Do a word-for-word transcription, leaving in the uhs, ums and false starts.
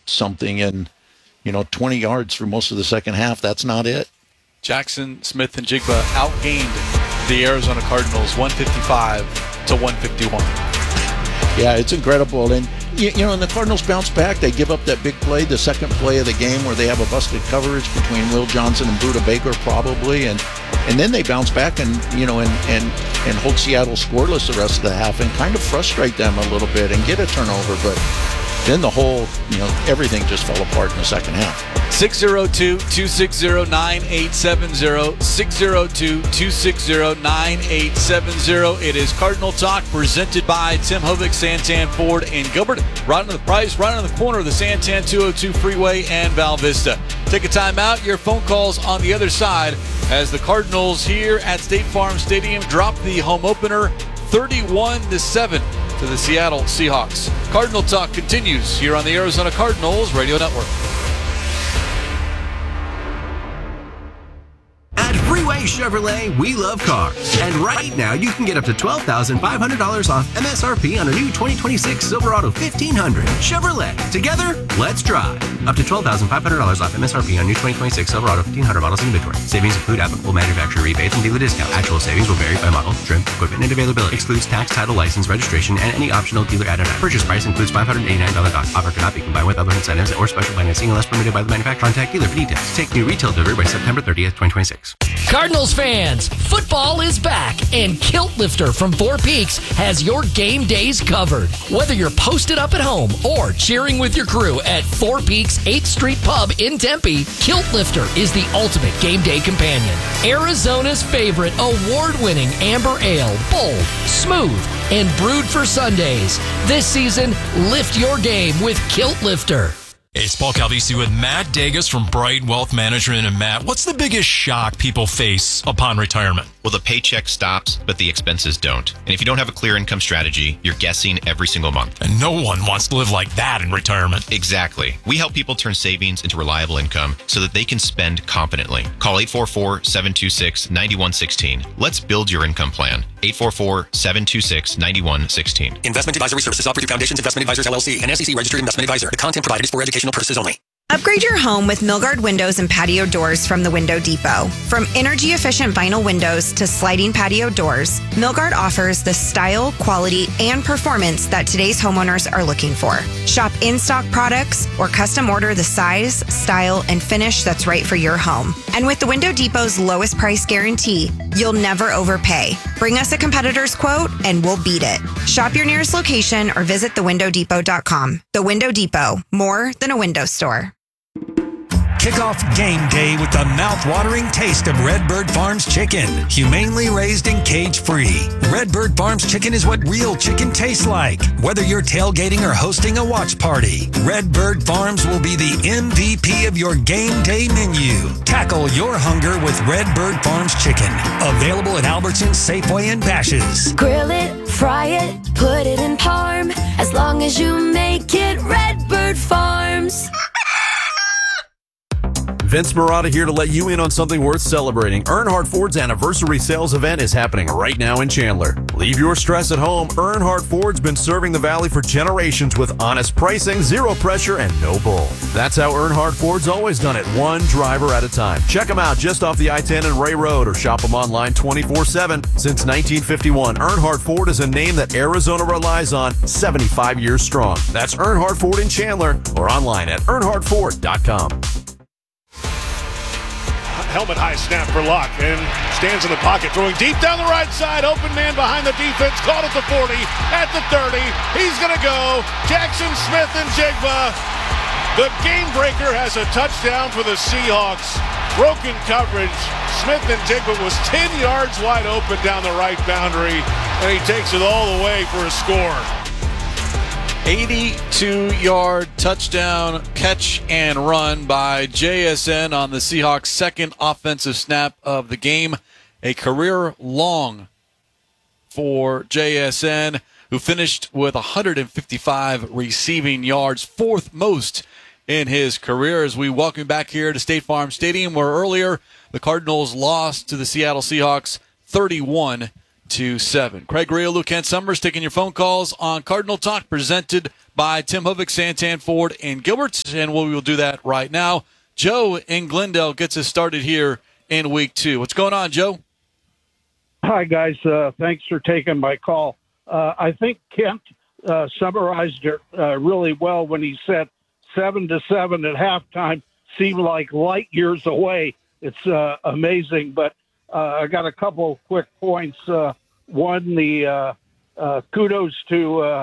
something and, you know, twenty yards for most of the second half. That's not it. Jackson Smith and Jigba outgained the Arizona Cardinals one fifty-five to one fifty-one. Yeah, it's incredible. And, you, you know, and the Cardinals bounce back. They give up that big play, the second play of the game, where they have a busted coverage between Will Johnson and Budda Baker probably. And and then they bounce back and, you know, and, and, and hold Seattle scoreless the rest of the half and kind of frustrate them a little bit and get a turnover. But then the whole, you know, everything just fell apart in the second half. six oh two, two six zero, nine eight seven zero, six oh two, two six zero, nine eight seven zero. It is Cardinal Talk presented by Tim Hovick, Santan Ford, and Gilbert. Right on the price, right on the corner of the Santan two oh two Freeway and Val Vista. Take a time out. Your phone calls on the other side as the Cardinals here at State Farm Stadium drop the home opener thirty-one to seven to the Seattle Seahawks. Cardinal Talk continues here on the Arizona Cardinals Radio Network. At Freeway Chevrolet, we love cars. And right now, you can get up to twelve thousand five hundred dollars off M S R P on a new twenty twenty-six Silverado fifteen hundred. Chevrolet. Together, let's drive. Up to twelve thousand five hundred dollars off M S R P on new twenty twenty-six Silverado fifteen hundred models in inventory. Savings include applicable manufacturer rebates and dealer discount. Actual savings will vary by model, trim, equipment, and availability. Excludes tax, title, license, registration, and any optional dealer added on. Purchase price includes five hundred eighty-nine dollars dock. Offer cannot be combined with other incentives or special financing unless permitted by the manufacturer. Contact dealer for details. Take new retail delivery by September thirtieth, twenty twenty-six. Cardinals fans, football is back, and Kilt Lifter from Four Peaks has your game days covered. Whether you're posted up at home or cheering with your crew at Four Peaks eighth Street Pub in Tempe, Kilt Lifter is the ultimate game day companion. Arizona's favorite award-winning amber ale, bold, smooth, and brewed for Sundays. This season, lift your game with Kilt Lifter. Hey, it's Paul Calvisi with Matt Degas from Bright Wealth Management. And Matt, what's the biggest shock people face upon retirement? Well, the paycheck stops, but the expenses don't. And if you don't have a clear income strategy, you're guessing every single month. And no one wants to live like that in retirement. Exactly. We help people turn savings into reliable income so that they can spend confidently. Call eight four four, seven two six, nine one one six. Let's build your income plan. eight four four, seven two six, nine one one six. Investment advisory services offered through Foundations Investment Advisors, L L C, an S E C-registered investment advisor. The content provided is for educational purposes only. Upgrade your home with Milgard windows and patio doors from the Window Depot. From energy-efficient vinyl windows to sliding patio doors, Milgard offers the style, quality, and performance that today's homeowners are looking for. Shop in-stock products or custom order the size, style, and finish that's right for your home. And with the Window Depot's lowest price guarantee, you'll never overpay. Bring us a competitor's quote and we'll beat it. Shop your nearest location or visit the window depot dot com. The Window Depot, more than a window store. Kick off game day with the mouth-watering taste of Redbird Farms chicken. Humanely raised and cage-free. Redbird Farms chicken is what real chicken tastes like. Whether you're tailgating or hosting a watch party, Redbird Farms will be the M V P of your game day menu. Tackle your hunger with Redbird Farms chicken. Available at Albertsons, Safeway, and Bash's'. Grill it, fry it, put it in parm. As long as you make it Redbird Farms. Vince Marotta here to let you in on something worth celebrating. Earnhardt Ford's anniversary sales event is happening right now in Chandler. Leave your stress at home. Earnhardt Ford's been serving the Valley for generations with honest pricing, zero pressure, and no bull. That's how Earnhardt Ford's always done it, one driver at a time. Check them out just off the I ten and Ray Road or shop them online twenty-four seven. Since nineteen fifty-one, Earnhardt Ford is a name that Arizona relies on, seventy-five years strong. That's Earnhardt Ford in Chandler or online at earnhardt ford dot com. Helmet high snap for Locke and stands in the pocket, throwing deep down the right side. Open man behind the defense, caught at the forty, at the thirty. He's going to go. Jackson Smith and Jigba. The game breaker has a touchdown for the Seahawks. Broken coverage. Smith and Jigba was ten yards wide open down the right boundary, and he takes it all the way for a score. eighty-two-yard touchdown catch and run by J S N on the Seahawks' second offensive snap of the game. A career long for J S N, who finished with one hundred fifty-five receiving yards, fourth most in his career. As we welcome back here to State Farm Stadium, where earlier the Cardinals lost to the Seattle Seahawks thirty-one two seven. Craig Grialou, Kent Summers, taking your phone calls on Cardinal Talk, presented by Tim Hovick, Santan Ford, and Gilbert. And we will do that right now. Joe in Glendale gets us started here in week two. What's going on, Joe? Hi, guys. Uh, thanks for taking my call. Uh, I think Kent uh, summarized it uh, really well when he said seven to seven at halftime seemed like light years away. It's uh, amazing, but uh, I got a couple quick points. Uh, one, the uh, uh, kudos to uh,